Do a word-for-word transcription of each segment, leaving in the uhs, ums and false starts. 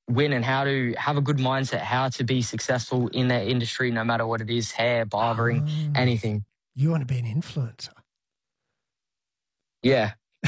win and how to have a good mindset, how to be successful in their industry, no matter what it is, hair, barbering, Oh, anything. You want to be an influencer? Yeah.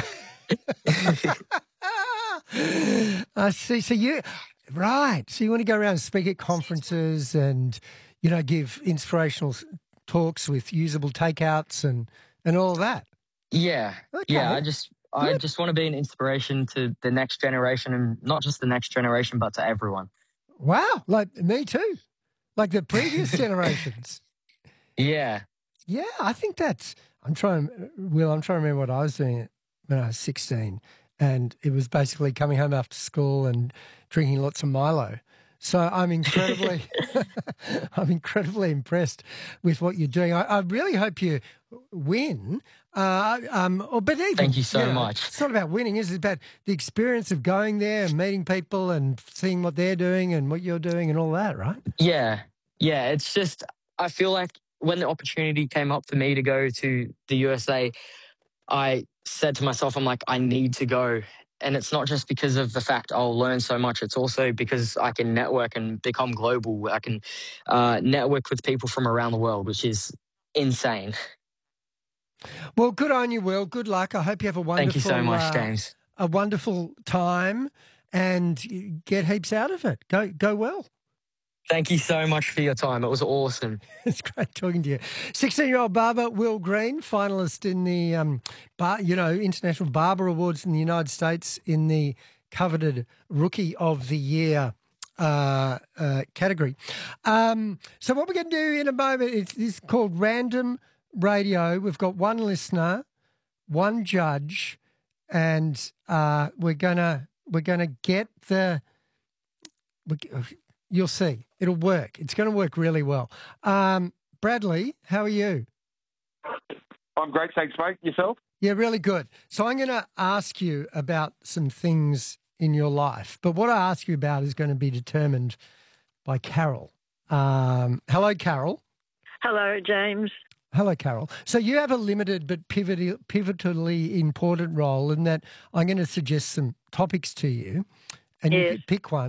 I see. So you, right. So you want to go around and speak at conferences and, you know, give inspirational s- talks with usable takeouts and, and all that. Yeah. Okay. Yeah. I just, I Good. just want to be an inspiration to the next generation, and not just the next generation, but to everyone. Wow. Like me too. Like the previous generations. Yeah. Yeah, I think that's. I'm trying, Will. I'm trying to remember what I was doing when I was sixteen, and it was basically coming home after school and drinking lots of Milo. So I'm incredibly, I'm incredibly impressed with what you're doing. I, I really hope you win. Uh, um, or, but even, Thank you so know, much. it's not about winning, is it? About the experience of going there and meeting people and seeing what they're doing and what you're doing and all that, right? Yeah. Yeah. It's just, I feel like when the opportunity came up for me to go to the U S A, I said to myself, I'm like, I need to go. And it's not just because of the fact I'll learn so much. It's also because I can network and become global. I can uh, network with people from around the world, which is insane. Well, good on you, Will. Good luck. I hope you have a wonderful, Thank you so much, uh, James. a wonderful time, and you get heaps out of it. Go, go well. Thank you so much for your time. It was awesome. It's great talking to you. sixteen-year-old barber Will Green, finalist in the, um, bar, you know, International Barber Awards in the United States in the coveted Rookie of the Year uh, uh, category. Um, so what we're going to do in a moment is this is called Random Radio. We've got one listener, one judge, and uh, we're gonna we're gonna get the. we- You'll see, it'll work. It's going to work really well. Um, Bradley, how are you? I'm great, thanks, mate. Yourself? Yeah, really good. So I'm going to ask you about some things in your life, but what I ask you about is going to be determined by Carol. Um, hello, Carol. Hello, James. Hello, Carol. So you have a limited but pivotal, pivotally important role in that I'm going to suggest some topics to you, and you Yes. can pick one.